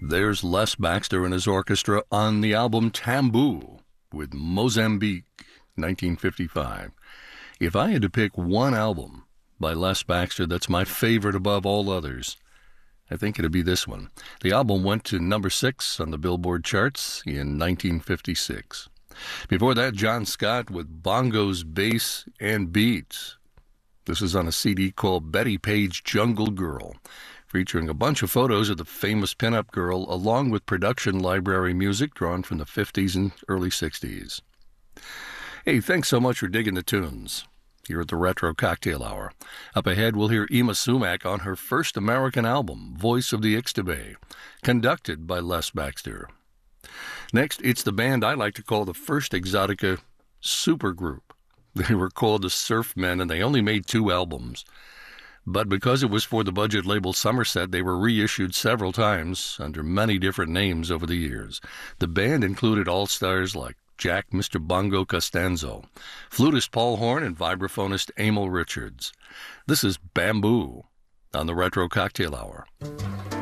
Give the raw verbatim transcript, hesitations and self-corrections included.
There's Les Baxter and his orchestra on the album Tamboo with Mozambique, nineteen fifty-five. If I had to pick one album by Les Baxter that's my favorite above all others, I think it'd be this one. The album went to number six on the Billboard charts in nineteen fifty-six. Before that, John Scott with Bongos, Bass, and Beats. This is on a C D called Betty Page Jungle Girl, featuring a bunch of photos of the famous pinup girl along with production library music drawn from the fifties and early sixties. Hey, thanks so much for digging the tunes here at the Retro Cocktail Hour. Up ahead, we'll hear Yma Sumac on her first American album, Voice of the Ixtabay, conducted by Les Baxter. Next, it's the band I like to call the first Exotica supergroup. They were called the Surfmen, and they only made two albums. But because it was for the budget label Somerset, they were reissued several times under many different names over the years. The band included all-stars like Jack Mister Bongo Costanzo, flutist Paul Horn, and vibraphonist Emil Richards. This is Bamboo on the Retro Cocktail Hour.